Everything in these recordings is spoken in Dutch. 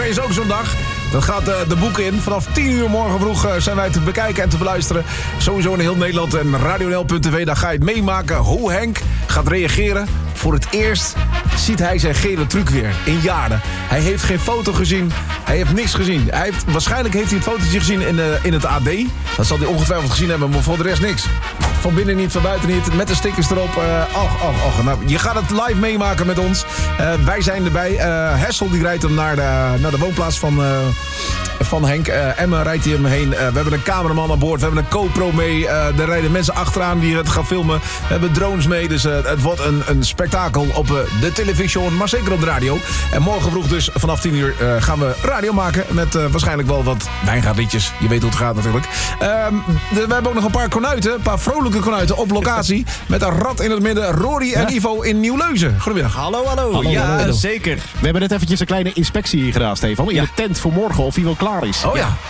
is ook zo'n dag. Dat gaat de boeken in. Vanaf 10 uur morgen vroeg zijn wij te bekijken en te beluisteren. Sowieso in heel Nederland en radionl.tv. Daar ga je het meemaken hoe Henk gaat reageren. Voor het eerst ziet hij zijn gele truc weer in jaren. Hij heeft geen foto gezien. Hij heeft niks gezien. Waarschijnlijk heeft hij het fotootje gezien in het AD. Dat zal hij ongetwijfeld gezien hebben, maar voor de rest niks. Van binnen niet, van buiten niet. Met de stickers erop. Nou, je gaat het live meemaken met ons. Wij zijn erbij. Hessel die rijdt hem naar de woonplaats van Henk. Emma rijdt hij hem heen. We hebben een cameraman aan boord. We hebben een GoPro mee. Er rijden mensen achteraan die het gaan filmen. We hebben drones mee. Dus het wordt een spektakel op de televisie. Maar zeker op de radio. En morgen vroeg dus vanaf 10 uur gaan we radio maken. Met waarschijnlijk wel wat wijngaardliedjes. Je weet hoe het gaat natuurlijk. We hebben ook nog een paar konuiten. Een paar vrolijke konuiten op locatie. Met een rat in het midden. Rory en Ivo in Nieuw-Leuzen. Goedemiddag. Hallo. Ja, zeker. We hebben net eventjes een kleine inspectie hier gedaan, Stefan. In de tent voor morgen, of die wel klaar is. Oh ja.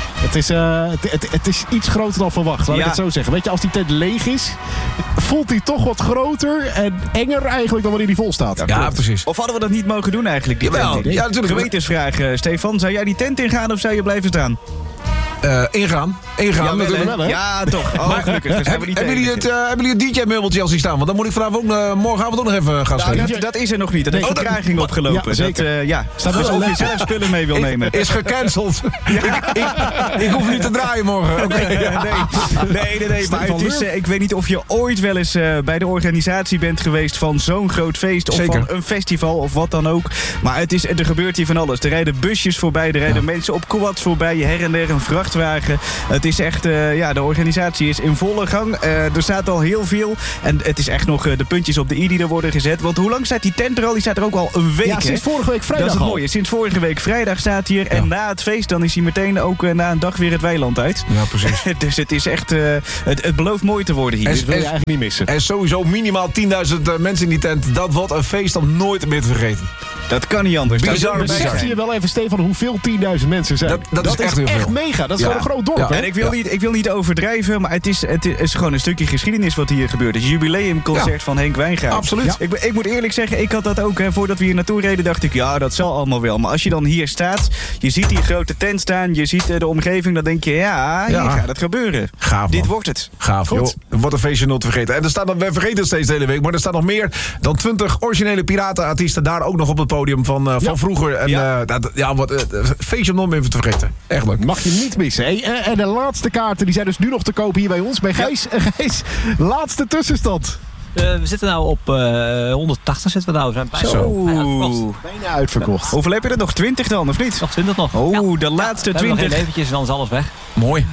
Het is iets groter dan verwacht, laat ik het zo zeggen. Weet je, als die tent leeg is, voelt hij toch wat groter en enger eigenlijk dan wanneer die vol staat. Ja, precies. Of hadden we dat niet mogen doen eigenlijk, die tent in? Ja, natuurlijk. Gewetensvraag, Stefan. Zou jij die tent ingaan of zou je blijven staan? Ingaan Ja, natuurlijk. wel, hè? Ja, toch. Oh, gelukkig. Dus Hebben jullie het DJ-meubeltje al zien staan? Want dan moet ik vanavond morgenavond ook nog even gaan spelen. Dat is er nog niet. Dat heeft vertraging opgelopen. Ja, zeker. Staat wel of je zelf spullen mee wil nemen. Is gecanceld. Ik hoef niet te draaien morgen. Okay. Nee. Maar het is, ik weet niet of je ooit wel eens bij de organisatie bent geweest van zo'n groot feest. Of Zeker. van een festival of wat dan ook. Maar er gebeurt hier van alles. Er rijden busjes voorbij. Er rijden mensen op quads voorbij. Her en der een vrachtwagen. Het is echt, de organisatie is in volle gang. Er staat al heel veel. En het is echt nog de puntjes op de i die er worden gezet. Want hoe lang staat die tent er al? Die staat er ook al een week. Ja, sinds vorige week vrijdag. Dat is het al. mooie. Sinds vorige week vrijdag staat hier. En na het feest dan is hij meteen ook na een dag weer het weiland uit. Ja, precies. Dus het is echt, het belooft mooi te worden hier. Dat wil je eigenlijk niet missen. En sowieso minimaal 10.000 mensen in die tent. Dat wordt een feest om nooit meer te vergeten. Dat kan niet anders. Bizar. Beseft je wel even, Stefan, hoeveel 10.000 mensen zijn? Dat is echt heel veel. mega. Dat is gewoon een groot dorp. Ja. Hè? En ik wil niet overdrijven, maar het is gewoon een stukje geschiedenis wat hier gebeurt. Het jubileumconcert van Henk Wijngaard. Absoluut. Ja. Ik moet eerlijk zeggen, ik had dat ook. Voordat we hier naartoe reden, dacht ik, ja, dat zal allemaal wel. Maar als je dan hier staat, je ziet die grote tent staan, je ziet de omgeving, dan denk je, hier gaat het gebeuren. Gaaf, Dit man. wordt het. Gaaf, joh. Wat een feestje nooit te vergeten. En er staat we vergeten het steeds de hele week, maar er staan nog meer dan 20 originele piratenartiesten daar ook nog op het podium van vroeger. En wat feestje om nooit meer te vergeten. Echt leuk. Mag je niet missen. Hey, en de laatste kaarten die zijn dus nu nog te koop hier bij ons. Bij Gijs. Gijs, laatste tussenstand. We zitten nou op 180 zitten we nou. We zijn Bijna uitverkocht. Hoeveel heb je er nog? 20 dan, of niet? nog 20 nog. De laatste we hebben 20. nog geen leventjes en dan is alles weg. Mooi.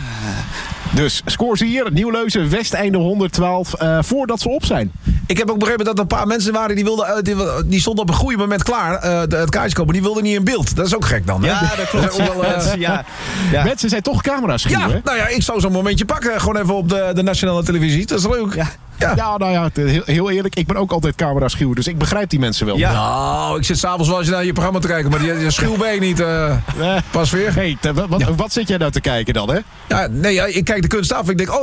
Dus score ze hier. Nieuw-Leuzen, Westeinde 112. Voordat ze op zijn. Ik heb ook begrepen dat er een paar mensen waren die stonden op een goede moment klaar. Het kaartje kopen, die wilden niet in beeld. Dat is ook gek dan, hè? Ja, dat klopt. Ja. Mensen zijn toch camera's schuwen, hè? Nou ja, ik zou zo'n momentje pakken. Gewoon even op de nationale televisie. Dat is leuk. Ja, nou ja, heel eerlijk. Ik ben ook altijd camera schuwen, dus ik begrijp die mensen wel. Ja. Nou, ik zit s'avonds wel eens naar je programma te kijken, maar die schuw ben je niet. Pas weer. Hey, wat zit jij nou te kijken dan, hè? Ja, nee, ik kijk de kunst af. Ik denk,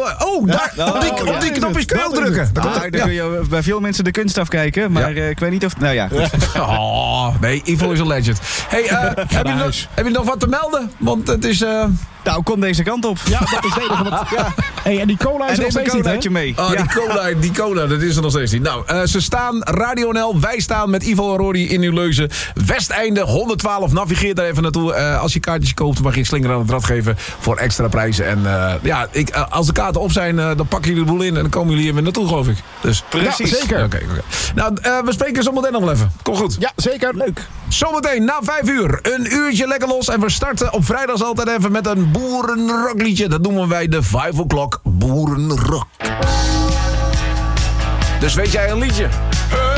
op die knopjes kun je ook drukken. Daar kun je bij veel mensen de kunst afkijken, maar ik weet niet of... Nou ja, goed. Nee, Ivo is een legend. Hey, heb je nog wat te melden? Want het is... Nou, kom deze kant op. Ja, dat is het enige. Hey, en die cola is En nog neem een steeds niet, hè? colaatje mee. Die cola, dat is er nog steeds niet. Nou, ze staan, Radio NL, wij staan met Ivo en Rory in Nieuw-Leuzen. Westeinde 112, navigeer daar even naartoe. Als je kaartjes koopt, mag je een slinger aan het rad geven voor extra prijzen. En als de kaarten op zijn, dan pakken jullie de boel in en dan komen jullie hier weer naartoe, geloof ik. Dus, Precies. Ja, zeker. Oké. Nou, we spreken zometeen nog wel even. Kom goed. Ja, zeker. Leuk. Zometeen na 5 uur, een uurtje lekker los. En we starten op vrijdag altijd even met een boerenrockliedje. Dat noemen wij de 5 o'clock boerenrock. Dus weet jij een liedje?